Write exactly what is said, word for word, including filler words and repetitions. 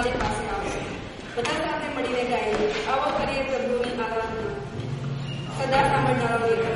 દરવાજે પાસે આવશે. બધા સાથે મળીને ગાઈએ, આવો કરીએ પ્રભુની આરાધના. સદા સાંભળનારો દેવ.